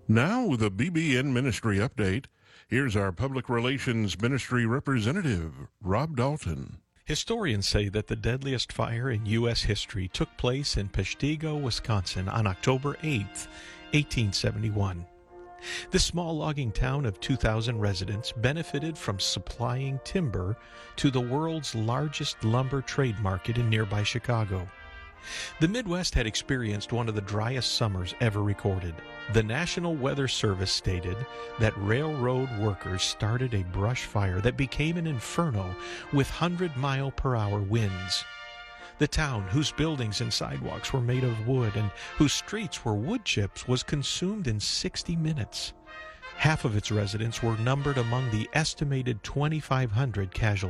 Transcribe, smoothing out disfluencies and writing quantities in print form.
Now with a BBN Ministry update, here's our Public Relations Ministry representative, Rob Dalton. Historians say that the deadliest fire in U.S. history took place in Peshtigo, Wisconsin on October 8, 1871. This small logging town of 2,000 residents benefited from supplying timber to the world's largest lumber trade market in nearby Chicago. The Midwest had experienced one of the driest summers ever recorded. The National Weather Service stated that railroad workers started a brush fire that became an inferno with 100-mile-per-hour winds. The town, whose buildings and sidewalks were made of wood and whose streets were wood chips, was consumed in 60 minutes. Half of its residents were numbered among the estimated 2,500 casualties.